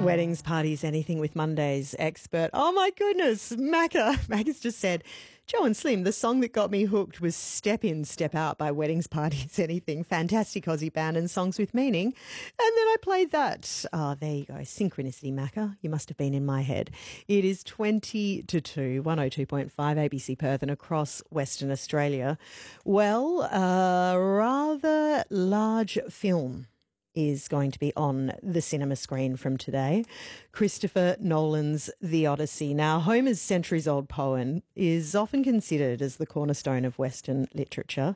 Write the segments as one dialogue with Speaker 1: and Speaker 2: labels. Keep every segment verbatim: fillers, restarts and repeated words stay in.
Speaker 1: Weddings, parties, anything with Monday's expert. Oh my goodness, Macca. Macca's just said, Joe and Slim, the song that got me hooked was Step In, Step Out by Weddings, Parties, Anything. Fantastic Aussie band and songs with meaning. And then I played that. Oh, there you go. Synchronicity, Macca. You must have been in my head. It is twenty to two, one oh two point five A B C Perth and across Western Australia. Well, a rather large film is going to be on the cinema screen from today. Christopher Nolan's The Odyssey. Now, Homer's centuries-old poem is often considered as the cornerstone of Western literature,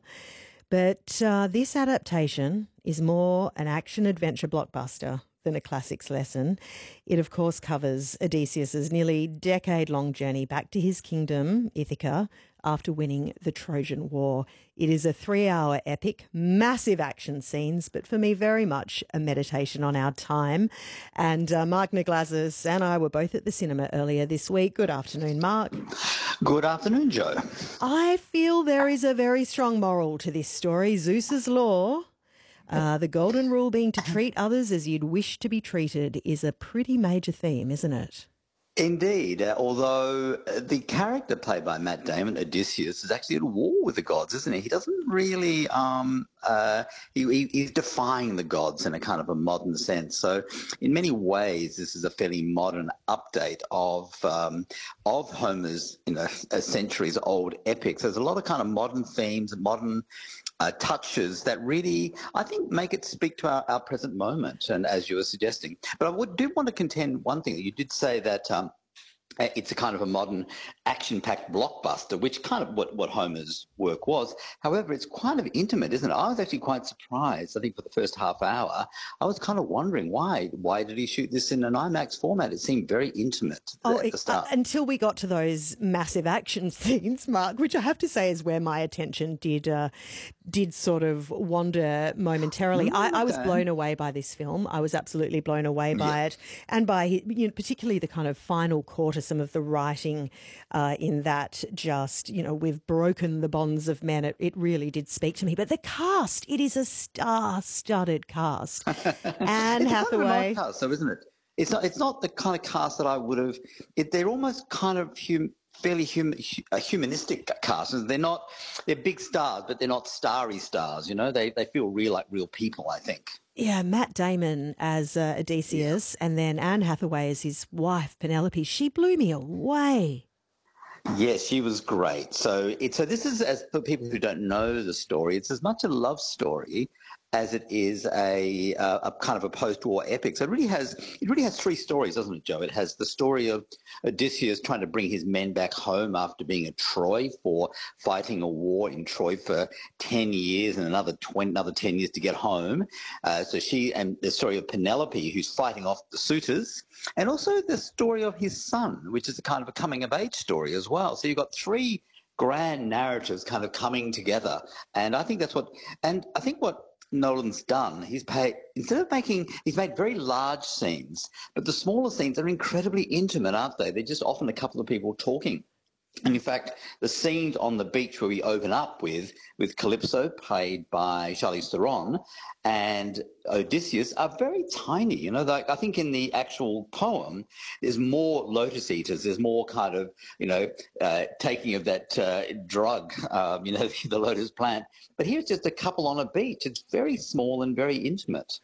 Speaker 1: but uh, this adaptation is more an action-adventure blockbuster than a classics lesson. It, of course, covers Odysseus's nearly decade-long journey back to his kingdom, Ithaca, after winning the Trojan War. It is a three-hour epic, massive action scenes, but for me, very much a meditation on our time. And uh, Mark Naglazis and I were both at the cinema earlier this week. Good afternoon, Mark.
Speaker 2: Good afternoon, Joe.
Speaker 1: I feel there is a very strong moral to this story. Zeus's law, uh, the golden rule being to treat others as you'd wish to be treated, is a pretty major theme, isn't it?
Speaker 2: Indeed, uh, although uh, the character played by Matt Damon, Odysseus, is actually at war with the gods, isn't he? He doesn't really, um, uh, he, he, he's defying the gods in a kind of a modern sense. So in many ways, this is a fairly modern update of um, of Homer's, you know, a centuries-old epics. There's a lot of kind of modern themes, modern Uh, touches that really, I think, make it speak to our, our present moment, and as you were suggesting. But I would, do want to contend one thing. You did say that um, it's a kind of a modern action-packed blockbuster, which kind of what, what Homer's work was. However, it's kind of intimate, isn't it? I was actually quite surprised. I think for the first half hour, I was kind of wondering why. Why did he shoot this in an IMAX format? It seemed very intimate
Speaker 1: oh,
Speaker 2: at the start.
Speaker 1: Uh, until we got to those massive action scenes, Mark, which I have to say is where my attention did uh, did sort of wander momentarily.
Speaker 2: Mm,
Speaker 1: I, I was
Speaker 2: okay.
Speaker 1: blown away by this film. I was absolutely blown away by
Speaker 2: Yeah.
Speaker 1: it, and by, you know, particularly the kind of final quarter, some of the writing uh, in that. Just, you know, we've broken the bonds of men. It, it really did speak to me. But the cast, it is a star-studded cast. Anne
Speaker 2: It's
Speaker 1: Hathaway.
Speaker 2: kind of an odd cast, though, isn't it? It's not. It's not the kind of cast that I would have. It, they're almost kind of hum, fairly hum, a humanistic cast. They're not. They're big stars, but they're not starry stars. You know, they they feel real, like real people, I think.
Speaker 1: Yeah, Matt Damon as uh, Odysseus, yeah. And then Anne Hathaway as his wife Penelope. She blew me away.
Speaker 2: Yes, she was great. So it's so this is, as for people who don't know the story, it's as much a love story as it is a, uh, a kind of a post-war epic. So it really has it really has three stories, doesn't it, Joe? It has the story of Odysseus trying to bring his men back home after being at Troy for fighting a war in Troy for ten years and another twenty, another ten years to get home. Uh, so she and the story of Penelope, who's fighting off the suitors, and also the story of his son, which is a kind of a coming-of-age story as well. So you've got three grand narratives kind of coming together, and I think that's what. And I think what Nolan's done, he's paid, instead of making, he's made very large scenes, but the smaller scenes are incredibly intimate, aren't they? They're just often a couple of people talking. And in fact, the scenes on the beach where we open up with, with Calypso, played by Charlize Theron, and Odysseus are very tiny. You know, like I think in the actual poem, there's more lotus eaters. There's more kind of, you know, uh, taking of that uh, drug, um, you know, the lotus plant. But here's just a couple on a beach. It's very small and very intimate.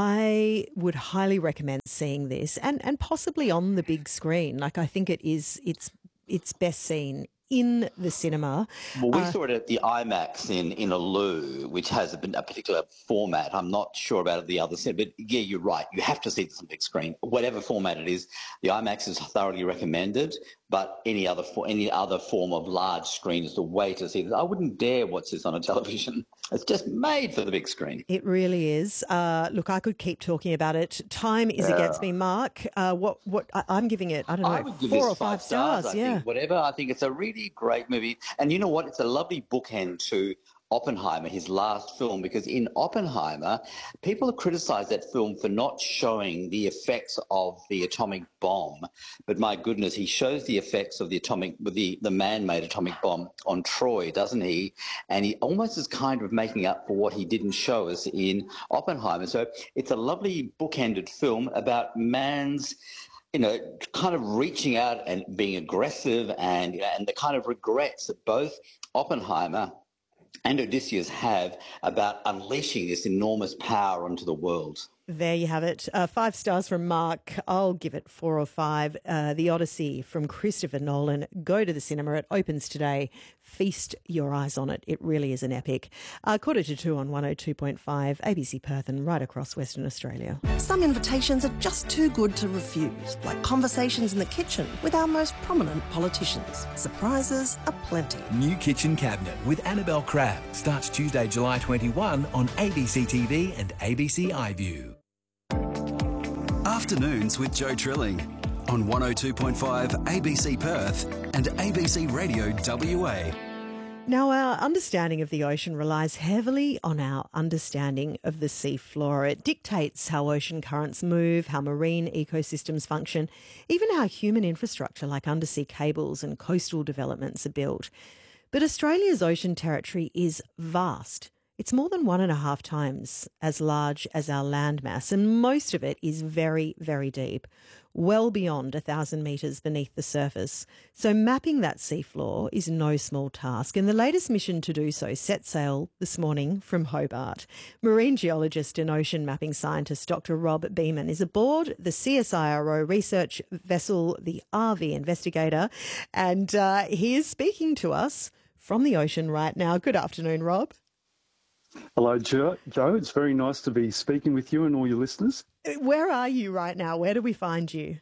Speaker 1: I would highly recommend seeing this, and, and possibly on the big screen. Like, I think it is, it's it's best seen in the cinema.
Speaker 2: Well, we
Speaker 1: uh,
Speaker 2: saw it at the IMAX in, in Alou, which has a, a particular format. I'm not sure about the other set, but yeah, you're right. You have to see this on big screen, whatever format it is. The IMAX is thoroughly recommended, but any other for any other form of large screen is the way to see this. I wouldn't dare watch this on a television. It's just made for the big screen.
Speaker 1: It really is. Uh, look, I could keep talking about it. Time is yeah. against me, Mark. Uh, what what I, I'm giving it, I don't know,
Speaker 2: I would give
Speaker 1: four
Speaker 2: this
Speaker 1: or five,
Speaker 2: five stars.
Speaker 1: stars.
Speaker 2: I
Speaker 1: yeah,
Speaker 2: think, whatever. I think it's a really great movie, and you know what? It's a lovely bookend to Oppenheimer, his last film, because in Oppenheimer, people have criticized that film for not showing the effects of the atomic bomb. But my goodness, he shows the effects of the atomic, the, the man-made atomic bomb on Troy, doesn't he? And he almost is kind of making up for what he didn't show us in Oppenheimer. So it's a lovely bookended film about man's, you know, kind of reaching out and being aggressive, and, and the kind of regrets that both Oppenheimer and Odysseus have about unleashing this enormous power onto the world.
Speaker 1: There you have it. Uh, five stars from Mark. I'll give it four or five. Uh, the Odyssey from Christopher Nolan. Go to the cinema. It opens today. Feast your eyes on it. It really is an epic. Uh, quarter to two on one oh two point five, A B C Perth and right across Western Australia.
Speaker 3: Some invitations are just too good to refuse, like conversations in the kitchen with our most prominent politicians. Surprises aplenty.
Speaker 4: New Kitchen Cabinet with Annabelle Crabb starts Tuesday, July twenty-first on A B C T V and A B C iView.
Speaker 5: Afternoons with Joe Trilling on one oh two point five A B C Perth and A B C Radio W A.
Speaker 1: Now, our understanding of the ocean relies heavily on our understanding of the seafloor. It dictates how ocean currents move, how marine ecosystems function, even how human infrastructure like undersea cables and coastal developments are built. But Australia's ocean territory is vast. It's more than one and a half times as large as our landmass, and most of it is very, very deep, well beyond a thousand metres beneath the surface. So mapping that seafloor is no small task, and the latest mission to do so set sail this morning from Hobart. Marine geologist and ocean mapping scientist Doctor Rob Beeman is aboard the C S I R O research vessel, the R V Investigator, and uh, he is speaking to us from the ocean right now. Good afternoon, Rob.
Speaker 6: Hello, Joe. Joe. It's very nice to be speaking with you and all your listeners.
Speaker 1: Where are you right now? Where do we find you?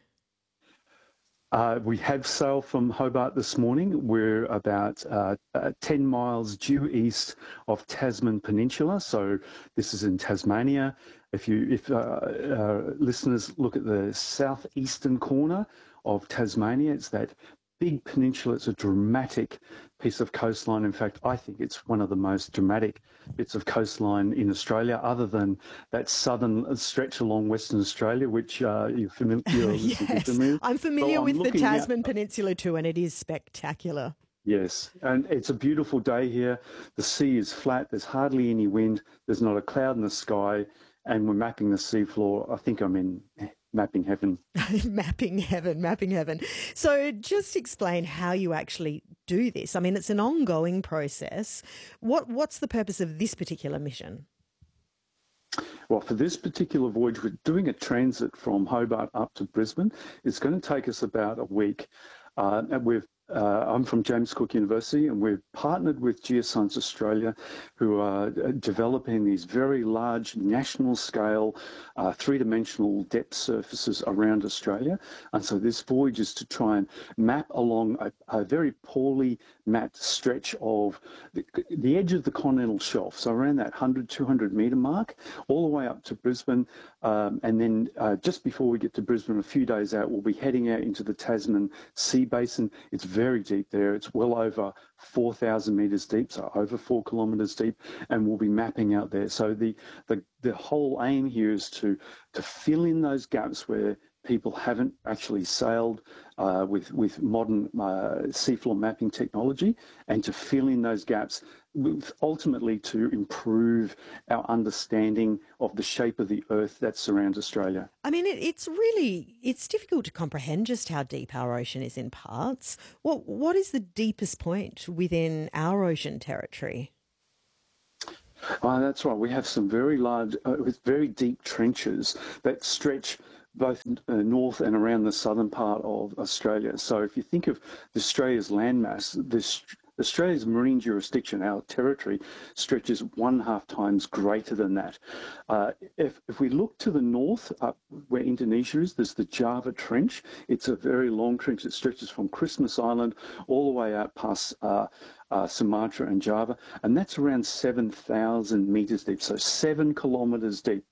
Speaker 6: Uh, we have sailed from Hobart this morning. We're about uh, uh, ten miles due east of Tasman Peninsula. So this is in Tasmania. If you, if uh, uh, listeners look at the southeastern corner of Tasmania, it's that big peninsula. It's a dramatic piece of coastline. In fact, I think it's one of the most dramatic bits of coastline in Australia, other than that southern stretch along Western Australia, which uh, you're familiar, you're
Speaker 1: yes,
Speaker 6: familiar.
Speaker 1: I'm familiar
Speaker 6: so
Speaker 1: with
Speaker 6: I'm
Speaker 1: the Tasman
Speaker 6: out.
Speaker 1: Peninsula too, and it is spectacular.
Speaker 6: Yes, and it's a beautiful day here. The sea is flat. There's hardly any wind. There's not a cloud in the sky, and we're mapping the seafloor. I think I'm in mapping heaven.
Speaker 1: mapping heaven, mapping heaven. So just explain how you actually do this. I mean, it's an ongoing process. What What's the purpose of this particular mission?
Speaker 6: Well, for this particular voyage, we're doing a transit from Hobart up to Brisbane. It's going to take us about a week. Uh, and we've Uh, I'm from James Cook University, and we've partnered with Geoscience Australia, who are developing these very large national-scale uh, three-dimensional depth surfaces around Australia. And so this voyage is to try and map along a, a very poorly mapped stretch of the, the edge of the continental shelf, so around that one hundred, two hundred metre mark, all the way up to Brisbane. Um, and then uh, just before we get to Brisbane, a few days out, we'll be heading out into the Tasman Sea Basin. It's very deep there. It's well over four thousand metres deep, so over four kilometres deep, and we'll be mapping out there. So the, the, the whole aim here is to, to fill in those gaps where people haven't actually sailed uh, with, with modern uh, seafloor mapping technology, and to fill in those gaps, ultimately to improve our understanding of the shape of the earth that surrounds Australia.
Speaker 1: I mean, it, it's really, it's difficult to comprehend just how deep our ocean is in parts. What What is the deepest point within our ocean territory?
Speaker 6: Oh, that's right. We have some very large, uh, with very deep trenches that stretch both uh, north and around the southern part of Australia. So if you think of Australia's landmass, this Australia's marine jurisdiction, our territory, stretches one and a half times greater than that. Uh, if, if we look to the north, up where Indonesia is, there's the Java Trench. It's a very long trench that stretches from Christmas Island all the way out past uh, uh, Sumatra and Java, and that's around seven thousand metres deep, so seven kilometres deep.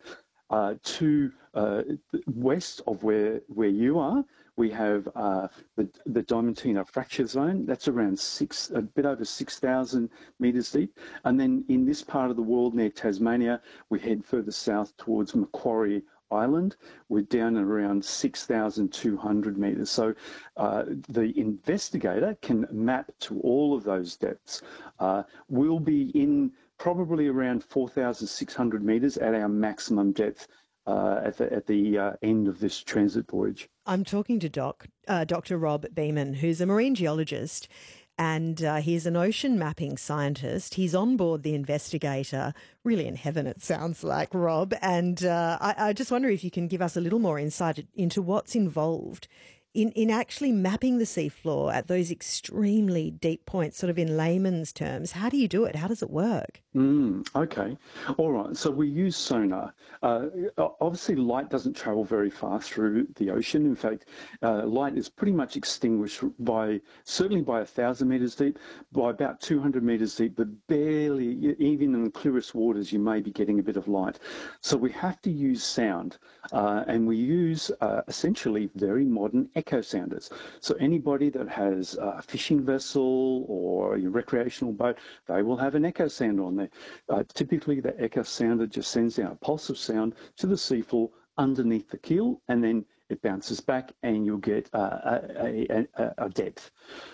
Speaker 6: Uh, to uh, west of where where you are, we have uh, the the Diamantina fracture zone. That's around six, a bit over six thousand metres deep. And then in this part of the world near Tasmania, we head further south towards Macquarie Island. We're down at around six thousand two hundred metres. So uh, the investigator can map to all of those depths. Uh, we'll be in probably around four thousand six hundred metres at our maximum depth uh, at the, at the uh, end of this transit voyage.
Speaker 1: I'm talking to Doc, uh, Doctor Rob Beeman, who's a marine geologist, and uh, he's an ocean mapping scientist. He's on board the Investigator, really in heaven it sounds like, Rob. And uh, I, I just wonder if you can give us a little more insight into what's involved in, in actually mapping the seafloor at those extremely deep points, sort of in layman's terms. How do you do it? How does it work?
Speaker 6: Mm, okay. All right. So we use sonar. Uh, obviously, light doesn't travel very far through the ocean. In fact, uh, light is pretty much extinguished by, certainly by one thousand metres deep, by about two hundred metres deep, but barely, even in the clearest waters, you may be getting a bit of light. So we have to use sound, uh, and we use uh, essentially very modern echo sounders. So anybody that has a fishing vessel or a recreational boat, they will have an echo sounder on there. Uh, typically, the echo sounder just sends out a pulse of sound to the seafloor underneath the keel, and then it bounces back, and you'll get uh, a, a, a, a depth.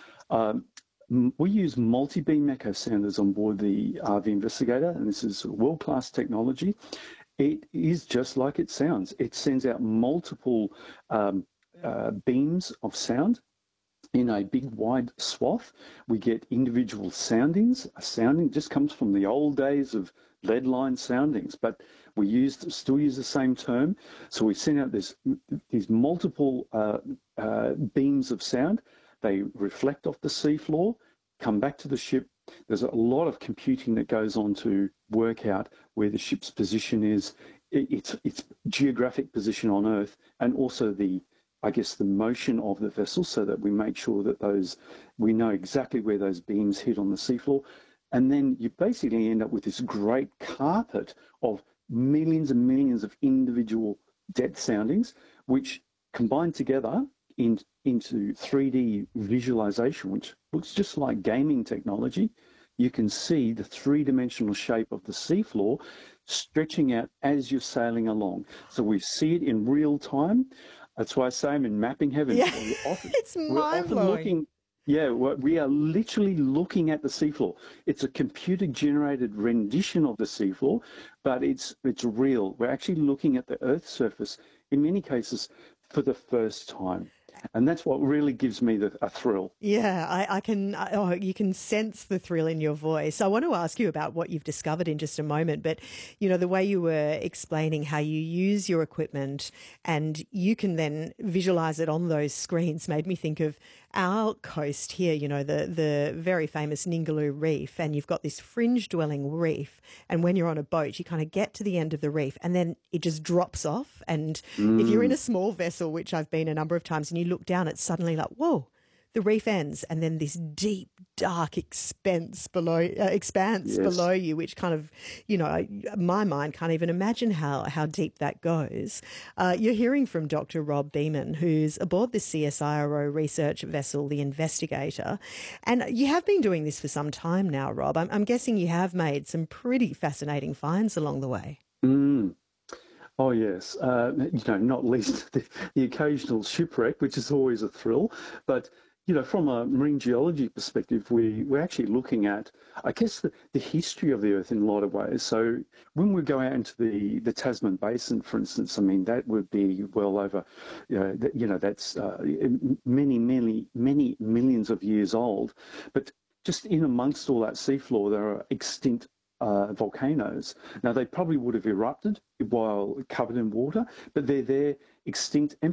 Speaker 6: Um, we use multi-beam echo sounders on board the R V Investigator, and this is world-class technology. It is just like it sounds. It sends out multiple um, uh, beams of sound in a big wide swath. We get individual soundings. A sounding just comes from the old days of lead line soundings, but we used, still use the same term. So we send out this, these multiple uh, uh, beams of sound. They reflect off the seafloor, come back to the ship. There's a lot of computing that goes on to work out where the ship's position is, its, its geographic position on Earth, and also the I guess, the motion of the vessel, so that we make sure that those, we know exactly where those beams hit on the seafloor. And then you basically end up with this great carpet of millions and millions of individual depth soundings, which combine together in, into three D visualization, which looks just like gaming technology. You can see the three-dimensional shape of the seafloor stretching out as you're sailing along. So we see it in real time. That's why I say I'm in mapping heaven.
Speaker 1: Yeah,
Speaker 6: We're often,
Speaker 1: it's mind-blowing.
Speaker 6: Yeah, we are literally looking at the seafloor. It's a computer-generated rendition of the seafloor, but it's it's real. We're actually looking at the Earth's surface, in many cases, for the first time. And that's what really gives me the, a thrill.
Speaker 1: Yeah, I, I can. I, oh, you can sense the thrill in your voice. I want to ask you about what you've discovered in just a moment. But, you know, the way you were explaining how you use your equipment and you can then visualize it on those screens made me think of our coast here, you know, the, the very famous Ningaloo Reef. And you've got this fringe-dwelling reef. And when you're on a boat, you kind of get to the end of the reef and then it just drops off. And mm. if you're in a small vessel, which I've been a number of times, and you look down, it's suddenly like, whoa, the reef ends, and then this deep, dark expense below, uh, expanse yes. below you, which kind of, you know, my mind can't even imagine how, how deep that goes. Uh, you're hearing from Doctor Rob Beeman, who's aboard the C S I R O research vessel, the Investigator, and you have been doing this for some time now, Rob. I'm, I'm guessing you have made some pretty fascinating finds along the way.
Speaker 6: Mm. Oh, yes. Uh, you know, not least the, the occasional shipwreck, which is always a thrill. But, you know, from a marine geology perspective, we, we're actually looking at, I guess, the, the history of the Earth in a lot of ways. So when we go out into the, the Tasman Basin, for instance, I mean, that would be well over, you know, that, you know that's uh, many, many, many millions of years old. But just in amongst all that seafloor, there are extinct Uh, volcanoes. Now, they probably would have erupted while covered in water, but they're there extinct and